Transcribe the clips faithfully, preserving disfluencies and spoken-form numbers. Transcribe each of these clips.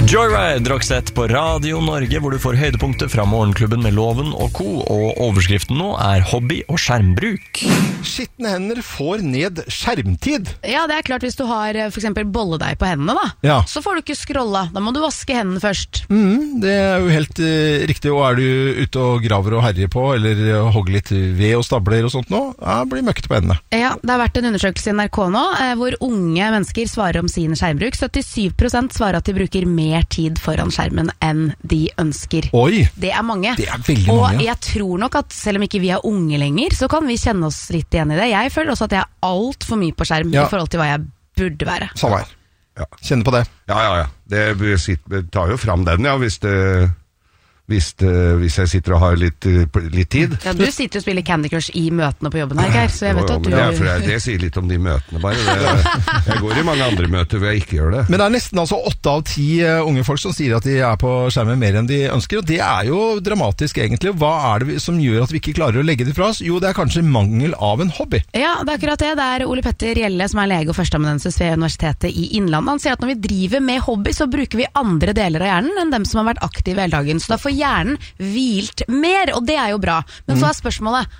Joyride, Roxette på Radio Norge, hvor du får høydepunkter fra morgenklubben med Loven og Co. Og overskriften nå er hobby og skjermbruk. Skitne hender får ned skjermtid. Ja, det er klart hvis du har for eksempel bolledeig på hendene da, ja. Så får du ikke scrolla. Da må du vaske hendene først. Mm, det er jo helt uh, riktig. Og er du ute og graver og herjer på, eller uh, hogger litt ved og stabler og sånt nå, ja, blir møkkete på hendene. Ja, det har vært en undersøkelse i N R K nå, eh, hvor unge mennesker svarer om sin skjermbruk. syttisyv prosent svarer at de bruker mer tid foran skjermen enn de ønsker. Oi! Det er mange. Det er veldig og mange. Og jeg tror nok at selv om ikke vi er unge lenger, så kan vi kjenne oss litt igjen i det. Jeg føler også at jeg er alt for mye på skjerm ja. I forhold til hva jeg burde være. Samme her. Ja. Kjenner på det. Ja, ja, ja. Det tar jo fram den, ja, hvis det... Hvis, det, hvis jeg sitter og har litt, litt tid. Ja, du sitter og spiller Candy Crush i møtene på jobben her, Geir, så jeg vet jo, jo, at du... Det, er, jeg, det sier litt om de møtene bare. Det, jeg går i mange andre møter hvor jeg ikke gjør det. Men det er nesten altså åtte av ti unge folk som sier at de er på skjermen mer enn de ønsker, og det er jo dramatisk egentlig. Hva er det som gjør at vi ikke klarer å legge det fra oss? Jo, det er kanskje mangel av en hobby. Ja, det er akkurat det. Det er Ole Petter Gjelle, som er lege og førsteamanuensis ved Universitetet i Innlandet. Han sier at når vi driver med hobby, så bruker vi andre deler av hjernen enn dem som har vært aktive hele dagen. Så da får hjernen hvilt mer, og det er jo bra. Men mm. så er spørsmålet,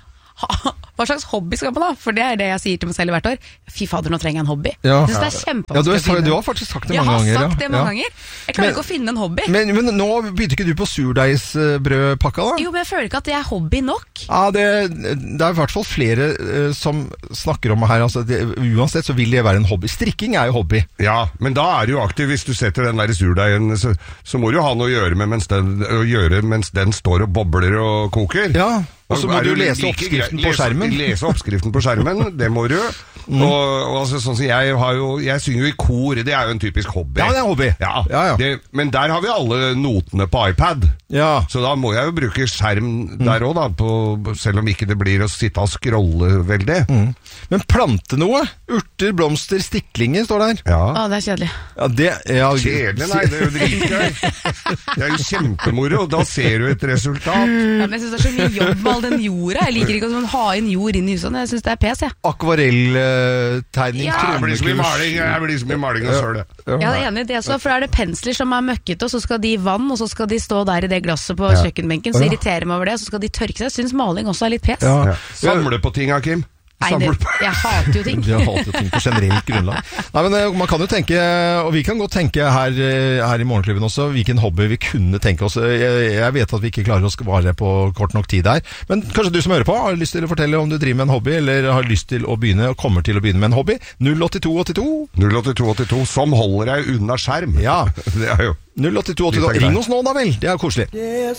hva slags hobby skal man ha? For det er det jeg sier til meg selv hvert år. Fy fader, nå trenger jeg en hobby. Ja. Jeg synes det er kjempevanskelig ja, du, har, du har faktisk sagt det mange ganger. Jeg har sagt ja. det mange ja. ganger. Jeg klarer men, ikke å finne en hobby. Men, men nå begynte ikke du på surdeigsbrødpakka da? Jo, men jeg føler ikke at det er hobby nok. Ja, det, det er i hvert fall flere uh, som snakker om her. Altså, det, uansett så vil det være en hobby. Strikking er jo hobby. Ja, men da er du jo aktiv. Hvis du setter den der surdeigen, så, så må du jo ha noe å gjøre med mens den, å gjøre mens den står og bobler og koker. Ja. Og så må du lese oppskriften på skjermen. Lese oppskriften på skjermen, det må du. Mm. Og, og altså, sånn som jeg har jo, jeg synger jo i kor, det er jo en typisk hobby. Ja, det er hobby. Ja, ja, ja. Det, men der har vi alle notene på iPad. Ja. Så da må jeg jo bruke skjerm der også da, på, selv om ikke det blir å sitte og scrolle veldig. Mm. Men plante noe? Urter, blomster, stiklinger står der. Ja. Å, det er kjedelig. Ja, det ja, kjedelig, nei, det er jo dritgøy. Det er jo kjempemoro, og da ser du et resultat. Ja, men jeg synes det er så mye jobb med all den jorda. Jeg liker ikke å ha inn jord inn i husene. Jeg synes det er pes, jeg. Akvarelltegning, ja. Det blir så mye maling, det blir så mye maling og søl det. Ja, jeg er enig i det, så, for da er det pensler som er møkkete, og så skal de i vann, og så skal de stå der i det glasset på ja. Kjøkkenbenken, så irriterer meg over det, så skal de tørke seg. Jeg synes maling også er litt pes. Ja. Ja. Samle på ting, Kim. Nei, det, jeg hater jo ting. Jeg hater jo ting på generelt grunnlag. Nei, men man kan jo tenke, og vi kan godt tenke her, her i Morgenklubben også, hvilken hobby vi kunne tenke oss. Jeg, jeg vet at vi ikke klarer å svare på kort nok tid her, men kanskje du som hører på har lyst til å fortelle om du driver med en hobby, eller har lyst til å begynne, og kommer til å begynne med en hobby. null åtte to åtte to null åtte to åtte to, som holder deg unna skjerm. Ja. Det er jo null åtte to åtte to. Ring oss nå da vel, det er koselig.